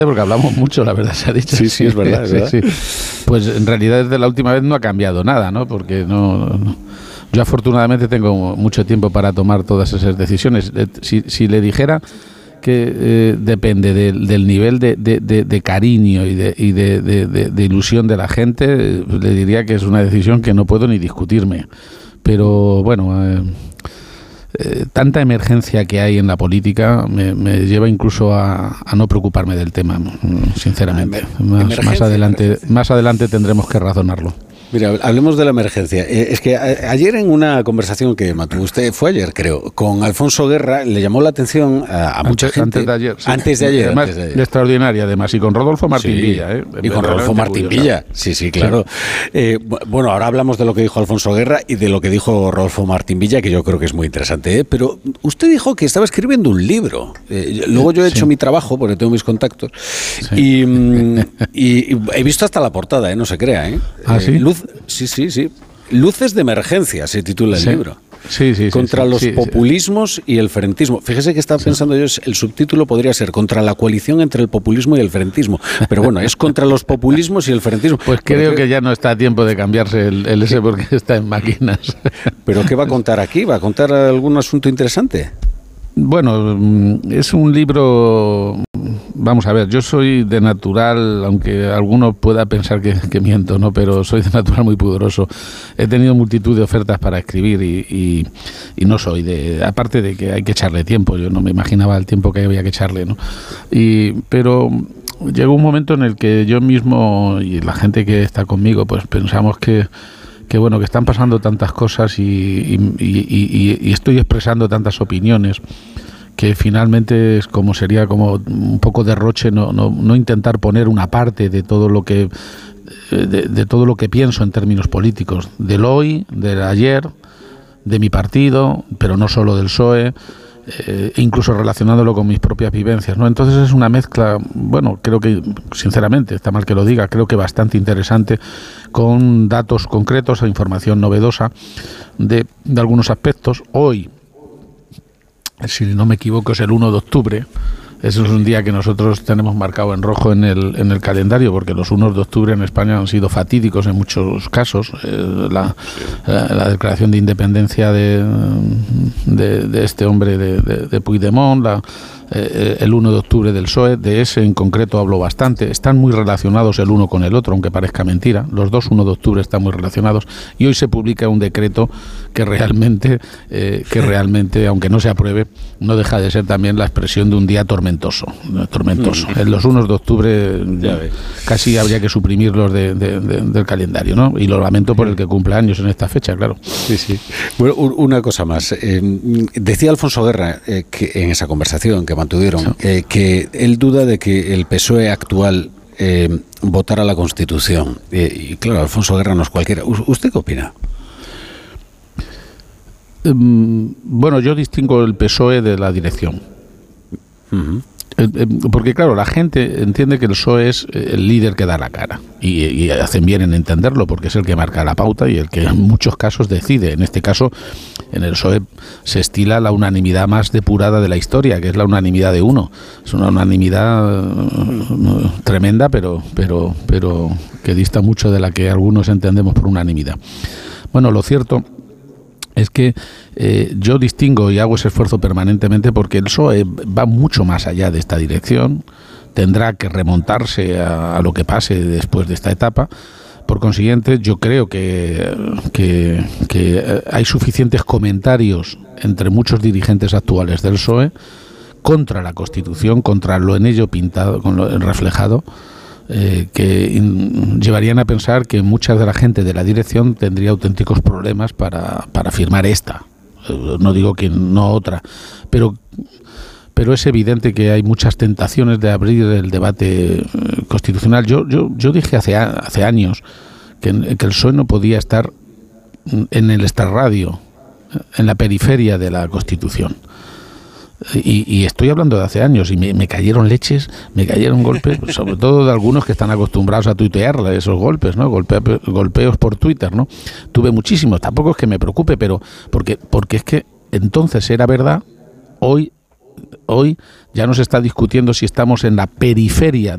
porque hablamos mucho, la verdad se ha dicho. Sí, es verdad, es verdad. Sí. Pues en realidad desde la última vez no ha cambiado nada, ¿no? Porque yo afortunadamente tengo mucho tiempo para tomar todas esas decisiones. Si le dijera que depende del nivel de cariño y de ilusión de la gente, le diría que es una decisión que no puedo ni discutirme. Pero bueno, tanta emergencia que hay en la política me lleva incluso a no preocuparme del tema, sinceramente. Más adelante tendremos que razonarlo. Mira, hablemos de la emergencia. Es que ayer en una conversación que mantuvo usted, fue ayer creo, con Alfonso Guerra, le llamó la atención a mucha gente. Antes de ayer. Sí. Antes de ayer. Además, extraordinaria, además, y con Rodolfo Martín Villa. Y con Rodolfo Martín Villa, sí, claro. Sí. Bueno, ahora hablamos de lo que dijo Alfonso Guerra y de lo que dijo Rodolfo Martín Villa, que yo creo que es muy interesante. Pero usted dijo que estaba escribiendo un libro. Luego yo he hecho mi trabajo, porque tengo mis contactos, y he visto hasta la portada, no se crea. ¿Ah, sí? Sí. Luces de emergencia se titula el libro. Sí. Contra los populismos y el frentismo. Fíjese que estaba pensando yo, el subtítulo podría ser contra la coalición entre el populismo y el frentismo. Pero bueno, es contra los populismos y el frentismo. Pues creo que ya no está a tiempo de cambiarse el ese porque está en máquinas. ¿Pero qué va a contar aquí? ¿Va a contar algún asunto interesante? Bueno, es un libro... Vamos a ver, yo soy de natural, aunque alguno pueda pensar que miento, ¿no? Pero soy de natural muy pudoroso. He tenido multitud de ofertas para escribir y no soy de... Aparte de que hay que echarle tiempo, yo no me imaginaba el tiempo que había que echarle, ¿no? Pero llegó un momento en el que yo mismo y la gente que está conmigo, pues pensamos que bueno, que están pasando tantas cosas y estoy expresando tantas opiniones que finalmente sería como un poco derroche no intentar poner una parte de todo lo que de todo lo que pienso en términos políticos, del hoy, del ayer, de mi partido, pero no solo del PSOE, incluso relacionándolo con mis propias vivencias, ¿no? Entonces es una mezcla, bueno, creo que, sinceramente, está mal que lo diga, creo que bastante interesante, con datos concretos e información novedosa de algunos aspectos. Hoy, si no me equivoco, es el 1 de octubre. Eso es un día que nosotros tenemos marcado en rojo en el calendario, porque los 1 de octubre en España han sido fatídicos en muchos casos. La declaración de independencia de este hombre de Puigdemont, el 1 de octubre del PSOE, de ese en concreto hablo bastante. Están muy relacionados el uno con el otro, aunque parezca mentira. Los dos 1 de octubre están muy relacionados. Y hoy se publica un decreto que realmente, aunque no se apruebe, no deja de ser también la expresión de un día tormentoso. En los 1 de octubre casi habría que suprimirlos del calendario, ¿no? Y lo lamento por el que cumple años en esta fecha, claro. Sí. Bueno, una cosa más. Decía Alfonso Guerra que en esa conversación que mantuvieron, que él duda de que el PSOE actual votara la Constitución. Y claro, Alfonso Guerra no es cualquiera. ¿Usted qué opina? Bueno, yo distingo el PSOE de la dirección. Uh-huh. Porque claro, la gente entiende que el PSOE es el líder que da la cara y hacen bien en entenderlo, porque es el que marca la pauta y el que en muchos casos decide. En este caso, en el PSOE se estila la unanimidad más depurada de la historia, que es la unanimidad de uno. Es una unanimidad tremenda, pero que dista mucho de la que algunos entendemos por unanimidad. Bueno, lo cierto es que yo distingo y hago ese esfuerzo permanentemente porque el PSOE va mucho más allá de esta dirección, tendrá que remontarse a lo que pase después de esta etapa. Por consiguiente, yo creo que hay suficientes comentarios entre muchos dirigentes actuales del PSOE contra la Constitución, contra lo en ello pintado, con lo reflejado, que llevarían a pensar que mucha de la gente de la dirección tendría auténticos problemas para firmar esta. No digo que no otra, pero es evidente que hay muchas tentaciones de abrir el debate constitucional. Yo dije hace años que el PSOE no podía estar en el extrarradio, en la periferia de la Constitución. Y estoy hablando de hace años y me cayeron leches, me cayeron golpes, sobre todo de algunos que están acostumbrados a tuitear esos golpes, ¿no? Golpeos por Twitter, ¿no? Tuve muchísimos, tampoco es que me preocupe, pero porque es que entonces era verdad. Hoy ya no se está discutiendo si estamos en la periferia